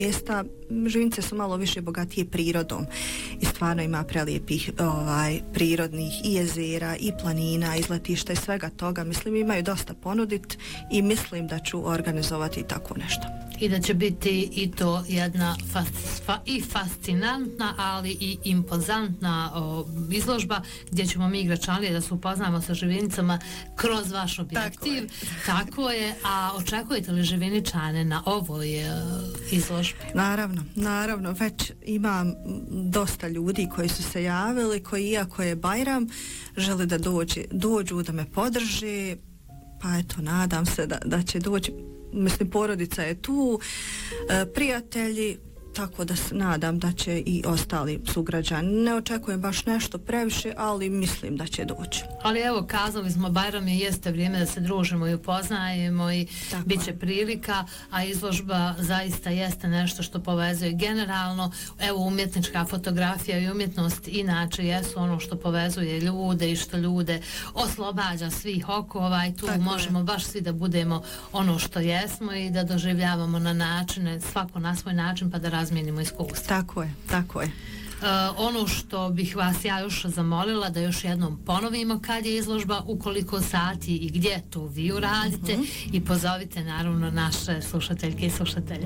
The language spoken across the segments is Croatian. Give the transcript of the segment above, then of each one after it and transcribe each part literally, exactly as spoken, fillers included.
mjesta. Živinice su malo više bogatije prirodom i stvarno ima prelijepih ovaj, prirodnih i jezera i planina, izletišta i svega toga. Mislim, imaju dosta ponudit i mislim da ću organizovati tako nešto. I da će biti i to jedna fas, fa, i fascinantna, ali i impozantna o, izložba gdje ćemo mi Gračanlije da se upoznamo sa Živinicama kroz vaš objektiv. Tako, tako je. A očekujete li Živiničane na ovoj e, izložbi? Naravno, naravno. Već imam dosta ljudi koji su se javili, koji iako je Bajram, žele da dođe, dođu da me podrže, pa eto, nadam se da, da će doći. Mislim, porodica je tu, e, prijatelji, tako da se nadam da će i ostali sugrađani. Ne očekujem baš nešto previše, ali mislim da će doći. Ali evo, kazali smo, Bajram je jeste vrijeme da se družimo i upoznajemo i tako bit će prilika, a izložba zaista jeste nešto što povezuje generalno. Evo, umjetnička fotografija i umjetnost inače jesu ono što povezuje ljude i što ljude oslobađa svih okova i tu tako možemo je. Baš svi da budemo ono što jesmo i da doživljavamo na načine, svako na svoj način, pa da razmijenimo iskustvo. Tako je, tako je. Uh, ono što bih vas ja još zamolila da još jednom ponovimo kad je izložba, u koliko sati i gdje to vi uradite, uh-huh. i pozovite naravno naše slušateljke i slušatelje.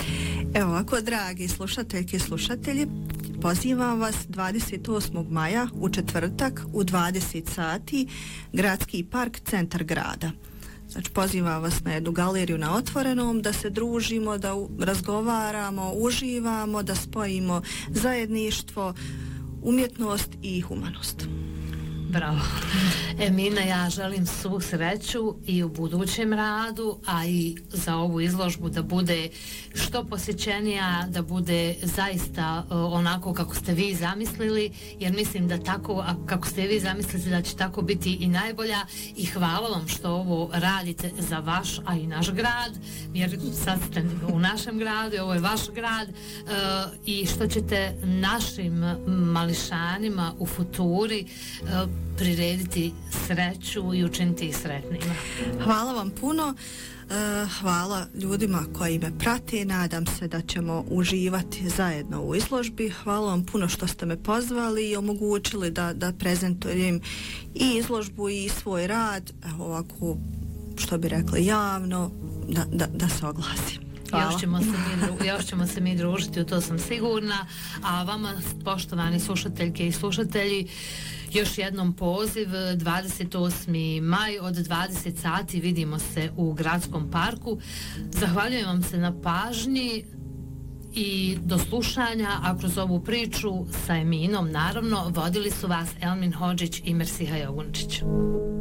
Evo ovako, dragi slušateljke i slušatelji, pozivam vas dvadeset osmog maja u četvrtak u dvadeset sati, Gradski park, centar grada. Znači, pozivam vas na jednu galeriju na otvorenom, da se družimo, da u, razgovaramo, uživamo, da spojimo zajedništvo, umjetnost i humanost. Bravo. Emina, ja želim svu sreću i u budućem radu, a i za ovu izložbu da bude što posjećenija, da bude zaista uh, onako kako ste vi zamislili, jer mislim da tako, a kako ste vi zamislili, da će tako biti i najbolja, i hvala vam što ovo radite za vaš, a i naš grad, jer sad ste u našem gradu, ovo je vaš grad, uh, i što ćete našim mališanima u futuri uh, prirediti sreću i učiniti ih sretnima. Hvala vam puno. Uh, hvala ljudima koji me prate. Nadam se da ćemo uživati zajedno u izložbi. Hvala vam puno što ste me pozvali i omogućili da, da prezentujem i izložbu i svoj rad. Evo ovako, što bi rekli, javno, da, da, da se oglasim. Još ćemo, se mi, još ćemo se mi družiti, u to sam sigurna. A vama, poštovani slušateljke i slušatelji, još jednom poziv, dvadeset osmi maj od dvadeset sati vidimo se u Gradskom parku. Zahvaljujem vam se na pažnji i do slušanja, a kroz ovu priču sa Eminom naravno vodili su vas Elmin Hodžić i Mersiha Jogunčić.